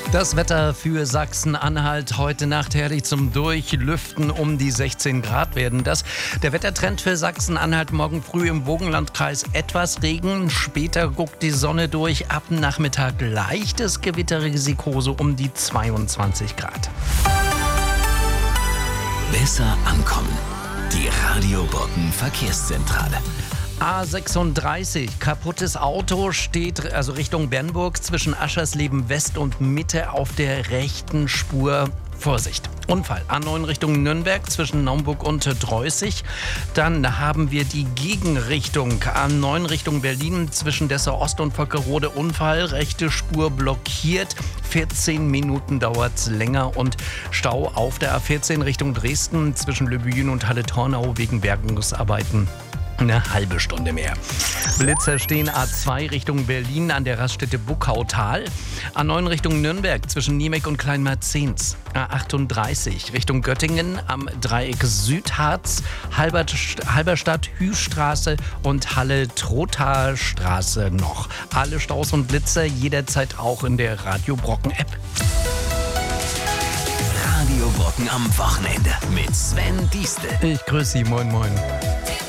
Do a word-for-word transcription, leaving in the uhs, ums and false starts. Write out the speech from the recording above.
Das Wetter für Sachsen-Anhalt heute Nacht herrlich zum Durchlüften, um die sechzehn Grad werden das. Der Wettertrend für Sachsen-Anhalt morgen früh im Burgenlandkreis etwas Regen, später guckt die Sonne durch, ab Nachmittag leichtes Gewitterrisiko so um die zweiundzwanzig Grad. Besser ankommen. Die Radio Brocken Verkehrszentrale. A sechsunddreißig, kaputtes Auto, steht also Richtung Bernburg zwischen Aschersleben West und Mitte auf der rechten Spur. Vorsicht. Unfall. A neun Richtung Nürnberg zwischen Naumburg und Dreußig. Dann haben wir die Gegenrichtung. A neun Richtung Berlin zwischen Dessau Ost und Völkerode. Unfall. Rechte Spur blockiert. vierzehn Minuten dauert es länger. Und Stau auf der A vierzehn Richtung Dresden zwischen Löbyen und Halle-Tornau wegen Bergungsarbeiten. Eine halbe Stunde mehr. Blitzer stehen A zwei Richtung Berlin an der Raststätte Buckautal. A neun Richtung Nürnberg zwischen Niemek und Kleinmarzens. A achtunddreißig Richtung Göttingen am Dreieck Südharz, Halberstadt Hüstraße und Halle-Trotha-Straße noch. Alle Staus und Blitzer jederzeit auch in der Radio Brocken App. Radio Brocken am Wochenende mit Sven Diestel. Ich grüße Sie, moin moin.